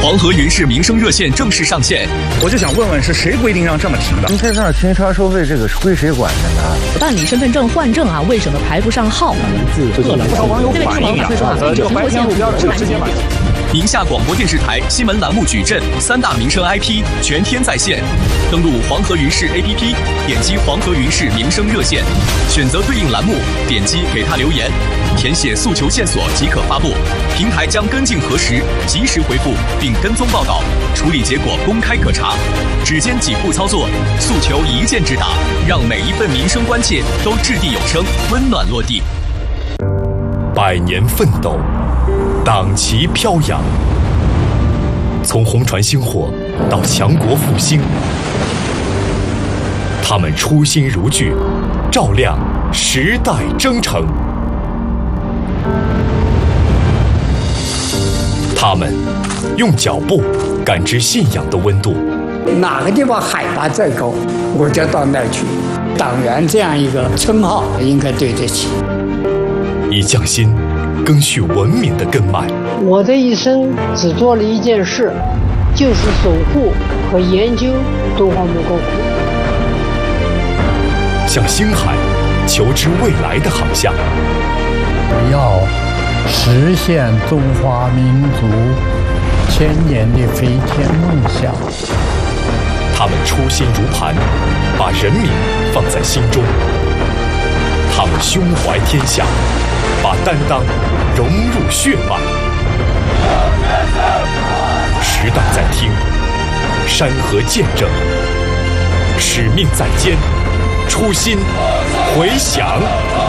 黄河云氏民生热线正式上线。 我就想问问，是谁规定让这么停的？ 您在这儿停车收费，这个是归谁管的呢？ 办理身份证换证啊，为什么排不上号？ 不少网友反映这个白天路标直接买。 宁夏广播电视台新闻栏目矩阵3大民生 IP 全天在线，登录黄河云氏 APP， 点击黄河云氏民生热线，选择对应栏目，点击给他留言，填写诉求线索即可发布，平台将跟进核实，及时回复并跟踪报道，处理结果公开可查。只见几步操作，诉求一键直达，让每一份民生关切都掷地有声，温暖落地。 100年奋斗，党旗飘扬，从红船星火到强国复兴，他们初心如炬，照亮时代征程。他们用脚步感知信仰的温度。 哪个地方海拔再高，我就到那儿去。党员这样一个称号应该对得起。 以匠心赓续文明的根脉。 我的一生只做了一件事，就是守护和研究敦煌莫高窟。 向星海求知未来的航向。 要实现中华民族千年的飞天梦想。 他们初心如磐，把人民放在心中。他们胸怀天下，把担当融入血脉。时代在听，山河见证，使命在肩，初心回响。